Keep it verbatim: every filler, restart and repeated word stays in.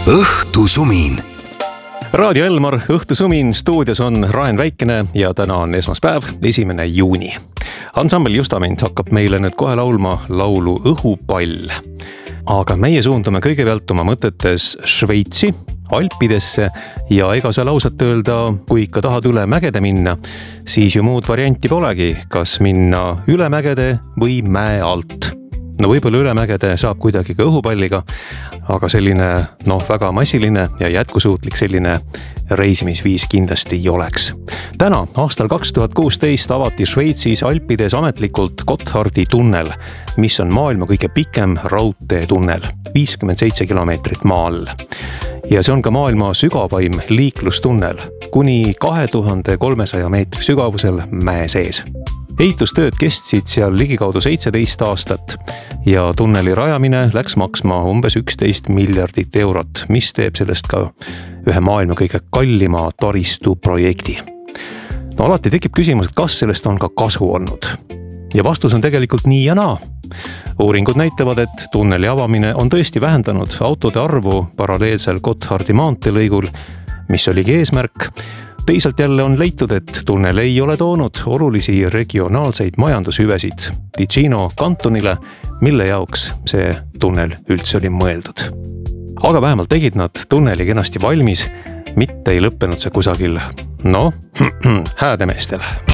õhtusumin. Raadio Elmar, õhtusumin, stuudios on Raen Väikene ja täna on esmaspäev, esimene juuni. Ansambel Justament hakkab meile nüüd kohe laulma laulu Õhupall. Aga meie suundume kõigepealt oma mõtetes Šveitsi, Alpidesse ja ega seal ausalt öelda, kui ikka tahad üle mägede minna, siis ju muud varianti polegi, kas minna üle mägede või mäe alt. No võib-olla ülemägede saab kuidagi ka õhupalliga, aga selline noh, väga massiline ja jätkusuutlik selline reisimisviis kindlasti ei oleks. Täna, aastal kaks tuhat kuusteist avati Šveitsis Alpides ametlikult Gotthardi tunnel, mis on maailma kõige pikem raudteetunnel, viiskümmend seitse kilomeetrit maa all. Ja see on ka maailma sügavaim liiklustunnel, kuni kahe tuhande kolmesaja meetri sügavusel mäe sees. Ehitustööd kestsid seal ligikaudu seitseteist aastat ja tunneli rajamine läks maksma umbes üksteist miljardit eurot, mis teeb sellest ka ühe maailma kõige kallima taristu projekti. No alati tekib küsimus, et kas sellest on ka kasu olnud. Ja vastus on tegelikult nii ja naa. Uuringud näitavad, et tunneli avamine on tõesti vähendanud autode arvu paralleelsel Gotthardi maanteelõigul, mis oligi eesmärk. Teisalt jälle on leitud, et tunnel ei ole toonud olulisi regionaalseid majandushüvesid Ticino kantonile, mille jaoks see tunnel üldse oli mõeldud. Aga vähemalt tegid nad tunneli kenasti valmis, mitte ei lõppenud see kusagil, no, häädemeestele.